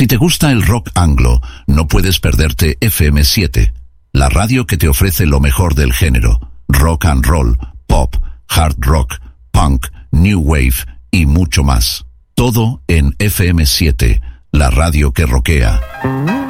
Si te gusta el rock anglo, no puedes perderte FM7, la radio que te ofrece lo mejor del género, rock and roll, pop, hard rock, punk, new wave y mucho más. Todo en FM7, la radio que rockea.